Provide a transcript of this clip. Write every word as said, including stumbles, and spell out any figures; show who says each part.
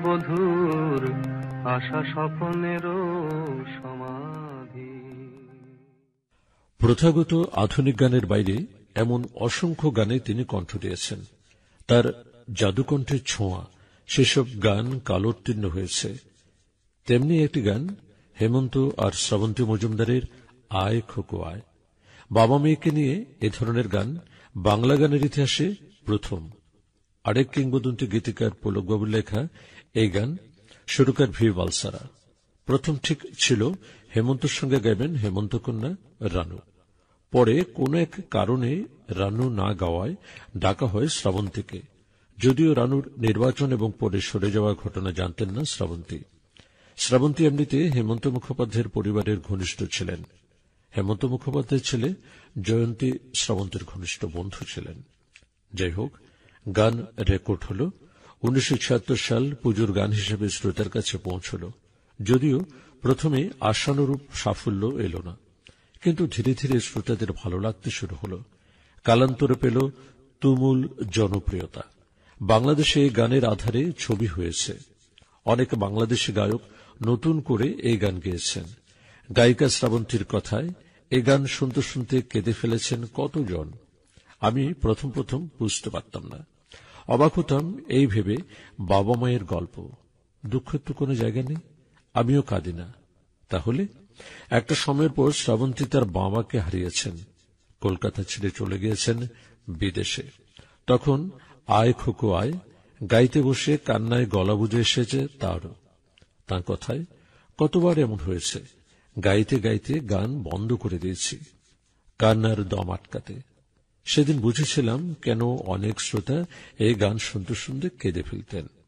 Speaker 1: বধুর আশা স্বপ্নেরও সমাধি।
Speaker 2: প্রথাগত আধুনিক গানের বাইরে এমন অসংখ্য গানে তিনি কণ্ঠ দিয়েছেন। তার জাদুকণ্ঠের ছোঁয়া সেসব গান কালোত্তীর্ণ হয়েছে। তেমনি একটি গান হেমন্ত আর শ্রাবন্তী মজুমদারের আয় খোকো আয়। বাবা মেয়েকে নিয়ে এ ধরনের গান বাংলা গানের ইতিহাসে প্রথম। আরেক কিংবদন্তি গীতিকার পুলকবাবুর লেখা এই গান সুরকার ভি বালসারা। প্রথম ঠিক ছিল হেমন্তর সঙ্গে গাইবেন হেমন্ত কন্যা রানু। পরে কোন এক কারণে রানু না গাওয়ায় ডাকা হয় শ্রাবন্তীকে। যদিও রানুর নির্বাচন এবং পরে সরে যাওয়ার ঘটনা জানতেন না শ্রাবন্তী। শ্রাবন্তী এমনিতে হেমন্ত মুখোপাধ্যায়ের পরিবারের ঘনিষ্ঠ ছিলেন। হেমন্ত মুখোপাধ্যায়ের ছেলে জয়ন্তী শ্রাবন্তীর ঘনিষ্ঠ বন্ধু ছিলেন। যাই হোক, গান রেকর্ড হল। উনিশশো ছিয়াত্তর সাল পুজোর গান হিসেবে শ্রোতার কাছে পৌঁছল। যদিও প্রথমে আশানুরূপ সাফল্য এল না, কিন্তু ধীরে ধীরে শ্রোতাদের ভালো লাগতে শুরু হল। কালান্তরে পেল তুমুল জনপ্রিয়তা। বাংলাদেশে এই গানের আধারে ছবি হয়েছে। অনেক বাংলাদেশি গায়ক নতুন করে এই গান গেয়েছেন। গায়িকা শ্রাবন্তীর কথায় এই গান শুনতে শুনতে কেঁদে ফেলেছেন কতজন, আমি প্রথম প্রথম বুঝতে পারতাম না। অবাক হতাম এই ভেবে বাবা মায়ের গল্প, দুঃখের তো কোনো জায়গা নেই, আমিও কাঁদি না। তাহলে একটা সময়ের পর শ্রাবন্তী তার বাবাকে হারিয়েছেন, কলকাতা ছেড়ে চলে গিয়েছেন বিদেশে। তখন আয় খোকো আয় গাইতে বসে কান্নায় গলা বুঝে এসেছে তারও। তাঁর কথায় কতবার এমন হয়েছে, গাইতে গাইতে গান বন্ধ করে দিয়েছি কান্নার দম আটকাতে। সেদিন বুঝেছিলাম কেন অনেক শ্রোতা এই গান শুনতে শুনতে কেঁদে ফেলতেন।